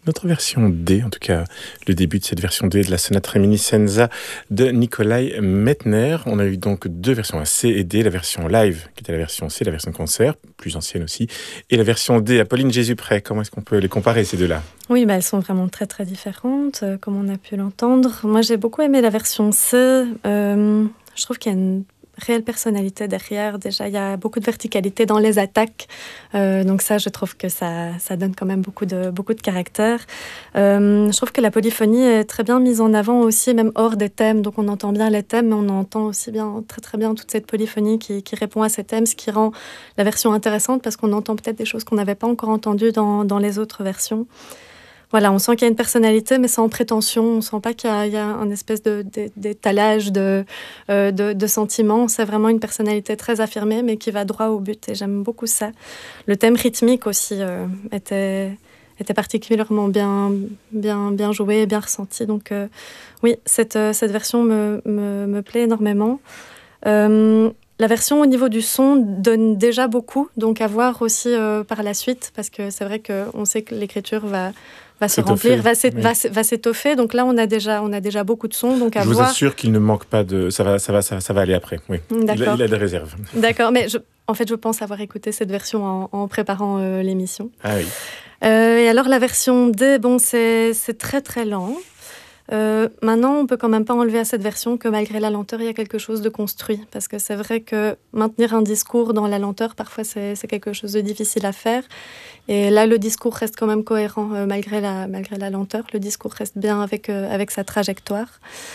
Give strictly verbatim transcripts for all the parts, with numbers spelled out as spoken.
Notre version D, en tout cas le début de cette version D de la sonate Reminiscenza de Nikolai Mettner. On a eu donc deux versions, la C et D, la version live qui était la version C, la version concert, plus ancienne aussi, et la version D, Apolline Jésus-Près. Comment est-ce qu'on peut les comparer ces deux-là ? Oui, bah, elles sont vraiment très très différentes, euh, comme on a pu l'entendre. Moi j'ai beaucoup aimé la version C, euh, je trouve qu'il y a une réelle personnalité derrière. Déjà, il y a beaucoup de verticalité dans les attaques. Euh, donc ça, je trouve que ça, ça donne quand même beaucoup de, beaucoup de caractère. Euh, je trouve que la polyphonie est très bien mise en avant aussi, même hors des thèmes. Donc on entend bien les thèmes, mais on entend aussi bien, très très bien toute cette polyphonie qui, qui répond à ces thèmes, ce qui rend la version intéressante parce qu'on entend peut-être des choses qu'on n'avait pas encore entendues dans, dans les autres versions. Voilà, on sent qu'il y a une personnalité, mais sans prétention. On ne sent pas qu'il y a, il y a un espèce de, de, d'étalage de, euh, de, de sentiments. C'est vraiment une personnalité très affirmée, mais qui va droit au but. Et j'aime beaucoup ça. Le thème rythmique aussi euh, était, était particulièrement bien, bien, bien joué, bien ressenti. Donc euh, oui, cette, cette version me, me, me plaît énormément. Euh, La version au niveau du son donne déjà beaucoup, donc à voir aussi euh, par la suite, parce que c'est vrai qu'on sait que l'écriture va, va se remplir, va, s'é- oui. va, va s'étoffer. Donc là, on a déjà, on a déjà beaucoup de sons, donc à Je voir. vous assure qu'il ne manque pas de... Ça va, ça va, ça, ça va aller après, oui. D'accord. Il a, il a des réserves. D'accord, mais je, en fait, je pense avoir écouté cette version en, en préparant euh, l'émission. Ah oui. Euh, et alors, la version D, bon, c'est, c'est très très lent. Euh, maintenant, on peut quand même pas enlever à cette version que malgré la lenteur, il y a quelque chose de construit. Parce que c'est vrai que maintenir un discours dans la lenteur, parfois, c'est, c'est quelque chose de difficile à faire. Et là, le discours reste quand même cohérent euh, malgré, la, malgré la lenteur. Le discours reste bien avec, euh, avec sa trajectoire.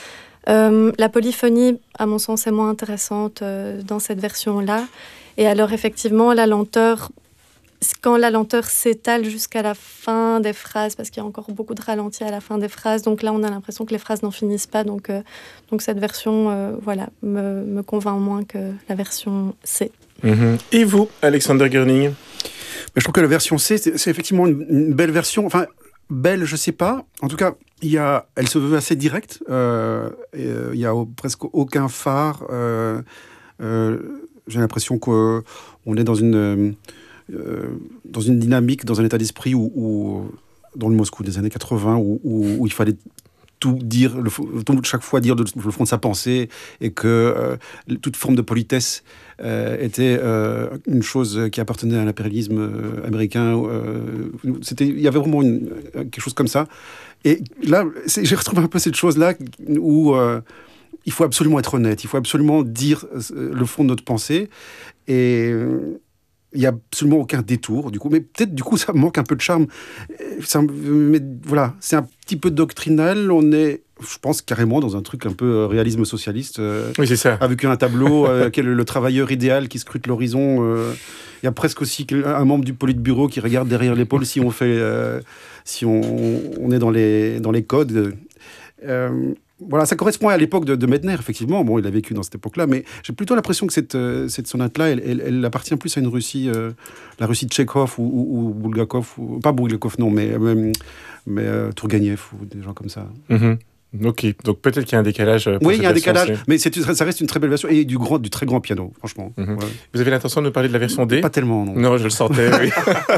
Euh, la polyphonie, à mon sens, est moins intéressante euh, dans cette version-là. Et alors, effectivement, la lenteur... Quand la lenteur s'étale jusqu'à la fin des phrases, parce qu'il y a encore beaucoup de ralentis à la fin des phrases, donc là on a l'impression que les phrases n'en finissent pas, donc, euh, donc cette version euh, voilà, me, me convainc moins que la version C. Mm-hmm. Et vous, Alexander Gerning ? Je trouve que la version C, c'est, c'est effectivement une, une belle version, enfin belle je sais pas, en tout cas il y a, elle se veut assez directe, euh, et, euh, il y a au, presque aucun phare, euh, euh, j'ai l'impression qu'on est dans une... Euh, Euh, dans une dynamique, dans un état d'esprit où, où dans le Moscou des années quatre-vingts, où, où, où il fallait tout dire, le, tout, chaque fois dire de, le fond de sa pensée, et que euh, toute forme de politesse euh, était euh, une chose qui appartenait à l'impérialisme euh, américain. Euh, c'était, il y avait vraiment une, quelque chose comme ça. Et là, c'est, j'ai retrouvé un peu cette chose-là où euh, il faut absolument être honnête, il faut absolument dire le fond de notre pensée, et il n'y a absolument aucun détour, du coup. Mais peut-être, du coup, ça manque un peu de charme. Ça, mais voilà, c'est un petit peu doctrinal. On est, je pense, carrément dans un truc un peu réalisme socialiste. Euh, oui, c'est ça. Avec un tableau, euh, quel est le travailleur idéal qui scrute l'horizon. Euh, il y a presque aussi un membre du politburo qui regarde derrière l'épaule si on fait, euh, si on, on est dans les, dans les codes. Euh, Voilà, ça correspond à l'époque de, de Mettner, effectivement. Bon, il a vécu dans cette époque-là, mais j'ai plutôt l'impression que cette, euh, cette sonate-là, elle, elle, elle appartient plus à une Russie, euh, la Russie de Tchekhov ou, ou, ou Bulgakov, ou, pas Bulgakov, non, mais, mais, mais euh, Tourgueniev ou des gens comme ça. Mm-hmm. Ok, donc peut-être qu'il y a un décalage. Pour oui, il y a un décalage, C. mais c'est, ça reste une très belle version et du, grand, du très grand piano, franchement. Mm-hmm. Ouais. Vous avez l'intention de nous parler de la version D ? Pas tellement, non. Non, je le sentais, oui.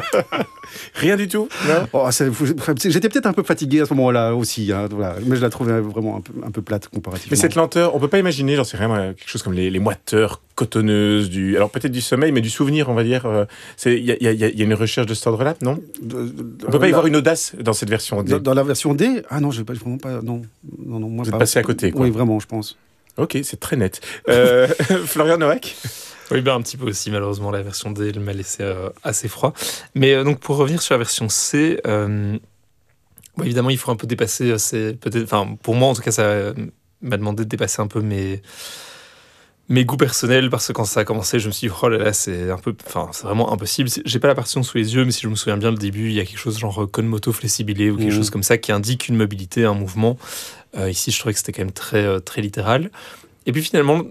Rien du tout, non ? Oh, c'est, j'étais peut-être un peu fatigué à ce moment-là aussi, hein, voilà, mais je la trouvais vraiment un peu, un peu plate comparativement. Mais cette lenteur, on peut pas imaginer, j'en sais rien, quelque chose comme les, les moiteurs cotonneuses, du, alors peut-être du sommeil, mais du souvenir, on va dire. Il y, y, y a une recherche de cet ordre-là, non ? de, de, On peut pas la, y voir une audace dans cette version D. Dans, dans la version D ? Ah non, je vais vraiment pas. Non, non, non moi Vous pas. êtes passé à côté, quoi. Oui, vraiment, je pense. Ok, c'est très net. Euh, Florian Noack ? Oui, ben un petit peu aussi, malheureusement, la version D, elle m'a laissé euh, assez froid. Mais euh, donc, pour revenir sur la version C, euh, bon, évidemment, il faut un peu dépasser, c'est peut-être, enfin, pour moi, en tout cas, ça euh, m'a demandé de dépasser un peu mes, mes goûts personnels, parce que quand ça a commencé, je me suis dit, oh là là, c'est un peu, enfin, c'est vraiment impossible. J'ai pas la partition sous les yeux, mais si je me souviens bien, le début, il y a quelque chose genre con moto flessibilé ou quelque mmh. chose comme ça qui indique une mobilité, un mouvement. Euh, ici, je trouvais que c'était quand même très, euh, très littéral. Et puis finalement,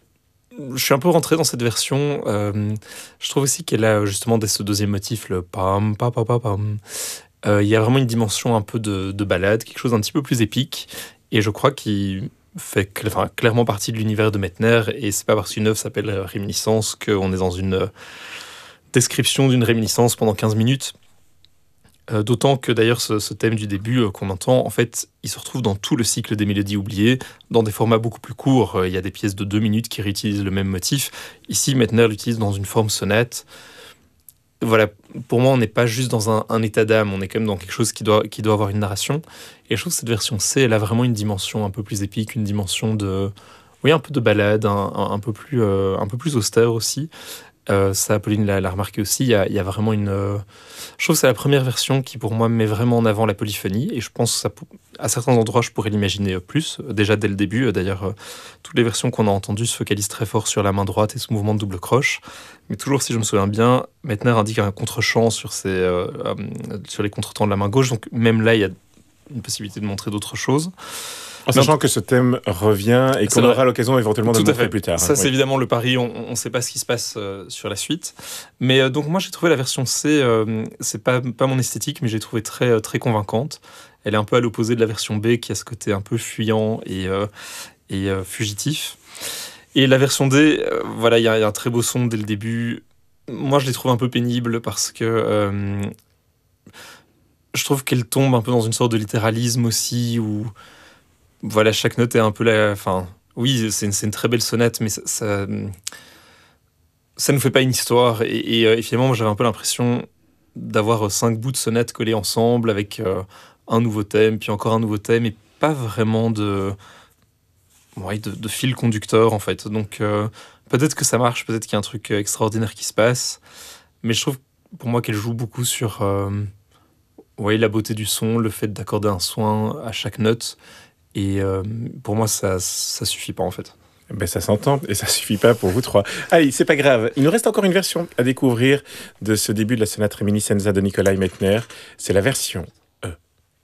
je suis un peu rentré dans cette version. Euh, je trouve aussi qu'elle a justement dès ce deuxième motif, le pam, pam, pam, pam, pam. Euh, il y a vraiment une dimension un peu de, de balade, quelque chose d'un petit peu plus épique. Et je crois qu'il fait cl- enfin, clairement partie de l'univers de Mettner. Et c'est pas parce qu'une œuvre s'appelle Réminiscence qu'on est dans une description d'une réminiscence pendant quinze minutes. Euh, d'autant que d'ailleurs ce, ce thème du début euh, qu'on entend, en fait, il se retrouve dans tout le cycle des mélodies oubliées, dans des formats beaucoup plus courts. Euh, il y a des pièces de deux minutes qui réutilisent le même motif. Ici, Mettner l'utilise dans une forme sonate. Voilà, pour moi, on n'est pas juste dans un, un état d'âme, on est quand même dans quelque chose qui doit, qui doit avoir une narration. Et je trouve que cette version C, elle a vraiment une dimension un peu plus épique, une dimension de... Oui, un peu de balade, un, un, un, peu, plus, euh, un peu plus austère aussi. Euh, ça, Apolline l'a, l'a remarqué aussi, il y a, il y a vraiment une... Euh... Je trouve que c'est la première version qui, pour moi, met vraiment en avant la polyphonie, et je pense que ça, à certains endroits, je pourrais l'imaginer plus, déjà dès le début. D'ailleurs, euh, toutes les versions qu'on a entendues se focalisent très fort sur la main droite et ce mouvement de double croche. Mais toujours, si je me souviens bien, Mettner indique un contre-champ sur, ses, euh, euh, sur les contretemps de la main gauche, donc même là, il y a une possibilité de montrer d'autres choses. En sachant que ce thème revient et qu'on aura l'occasion éventuellement de le montrer plus tard. Ça, hein, c'est oui. évidemment le pari. On ne sait pas ce qui se passe euh, sur la suite. Mais euh, donc, moi, j'ai trouvé la version C, euh, c'est pas, pas mon esthétique, mais j'ai trouvé très, très convaincante. Elle est un peu à l'opposé de la version B, qui a ce côté un peu fuyant et, euh, et euh, fugitif. Et la version D, euh, voilà, il y, y a un très beau son dès le début. Moi, je les trouve un peu pénibles parce que euh, je trouve qu'elle tombe un peu dans une sorte de littéralisme aussi, où voilà, chaque note est un peu la... Enfin, oui, c'est une, c'est une très belle sonate, mais ça, ça, ça ne fait pas une histoire. Et, et, et finalement, moi, j'avais un peu l'impression d'avoir cinq bouts de sonate collés ensemble avec euh, un nouveau thème, puis encore un nouveau thème, et pas vraiment de, ouais, de, de fil conducteur, en fait. Donc, euh, peut-être que ça marche, peut-être qu'il y a un truc extraordinaire qui se passe, mais je trouve, pour moi, qu'elle joue beaucoup sur euh, ouais, la beauté du son, le fait d'accorder un soin à chaque note. Et euh, pour moi, ça, ça suffit pas, en fait. Ben, ça s'entend et ça suffit pas pour vous trois. Allez, c'est pas grave. Il nous reste encore une version à découvrir de ce début de la sonate Reminiscenza de Nikolai Mettner. C'est la version